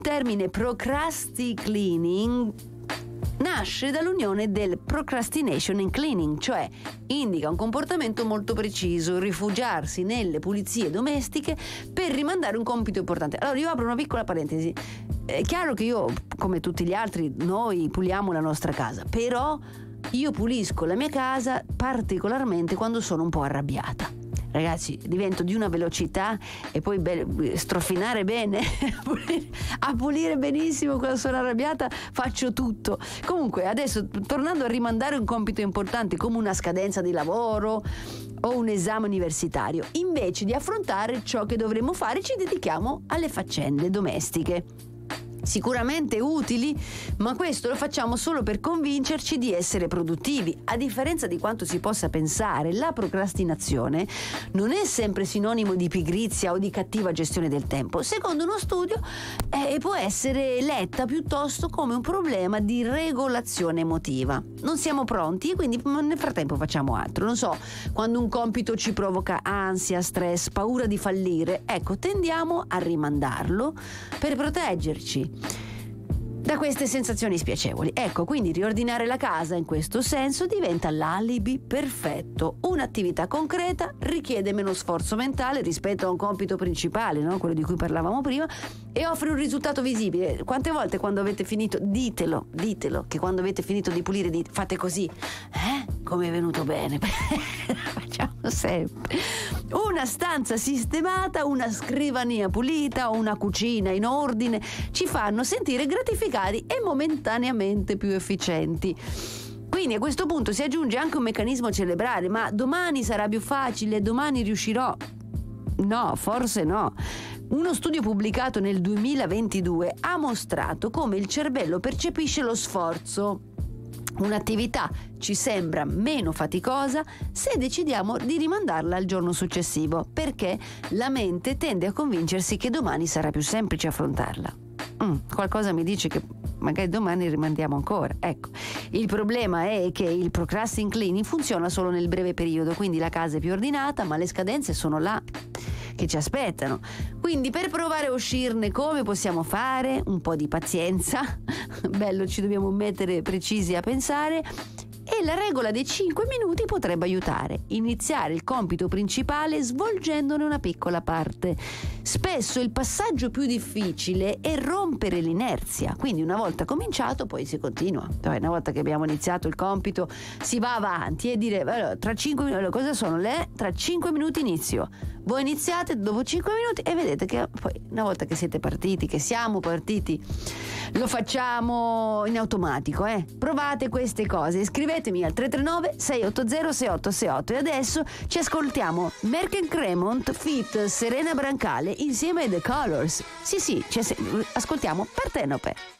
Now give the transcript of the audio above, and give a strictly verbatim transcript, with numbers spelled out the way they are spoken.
termine procrasti cleaning nasce dall'unione del procrastination and cleaning, cioè indica un comportamento molto preciso, rifugiarsi nelle pulizie domestiche per rimandare un compito importante. Allora io apro una piccola parentesi. È chiaro che io, come tutti gli altri, noi puliamo la nostra casa, però io pulisco la mia casa particolarmente quando sono un po' arrabbiata. Ragazzi, divento di una velocità e poi be- strofinare bene, a pulire benissimo quando sono arrabbiata, faccio tutto. Comunque, adesso, tornando a rimandare un compito importante come una scadenza di lavoro o un esame universitario, invece di affrontare ciò che dovremmo fare, ci dedichiamo alle faccende domestiche. Sicuramente utili, ma questo lo facciamo solo per convincerci di essere produttivi. A differenza di quanto si possa pensare, la procrastinazione non è sempre sinonimo di pigrizia o di cattiva gestione del tempo. Secondo uno studio eh, può essere letta piuttosto come un problema di regolazione emotiva. Non siamo pronti e quindi nel frattempo facciamo altro. Non so, quando un compito ci provoca ansia, stress, paura di fallire, ecco, tendiamo a rimandarlo per proteggerci da queste sensazioni spiacevoli. Ecco, quindi riordinare la casa in questo senso diventa l'alibi perfetto. Un'attività concreta richiede meno sforzo mentale rispetto a un compito principale, no? Quello di cui parlavamo prima, e offre un risultato visibile. Quante volte quando avete finito, ditelo, ditelo, che quando avete finito di pulire dite, fate così, eh? Come è venuto bene. Facciamo sempre. Una stanza sistemata, una scrivania pulita, una cucina in ordine ci fanno sentire gratificati e momentaneamente più efficienti. Quindi a questo punto si aggiunge anche un meccanismo cerebrale: ma domani sarà più facile, domani riuscirò. No, forse no. Uno studio pubblicato nel duemilaventidue ha mostrato come il cervello percepisce lo sforzo. Un'attività ci sembra meno faticosa se decidiamo di rimandarla al giorno successivo, perché la mente tende a convincersi che domani sarà più semplice affrontarla. Mm, qualcosa mi dice che magari domani rimandiamo ancora. Ecco, il problema è che il procrasting cleaning funziona solo nel breve periodo, quindi la casa è più ordinata, ma le scadenze sono là che ci aspettano. Quindi per provare a uscirne, come possiamo fare? Un po' di pazienza, bello, ci dobbiamo mettere precisi a pensare, e la regola dei cinque minuti potrebbe aiutare. Iniziare il compito principale svolgendone una piccola parte. Spesso il passaggio più difficile è rompere l'inerzia, quindi una volta cominciato poi si continua. Poi una volta che abbiamo iniziato il compito si va avanti e dire allora, tra cinque minuti, cosa sono le? Tra cinque minuti inizio. Voi iniziate dopo cinque minuti e vedete che poi una volta che siete partiti, che siamo partiti, lo facciamo in automatico, eh? Provate queste cose, iscrivetemi al tre tre nove sei otto zero sei otto sei otto e adesso ci ascoltiamo Merck Cremont feat Serena Brancale insieme ai The Colors. Sì sì, ci as- ascoltiamo Partenope.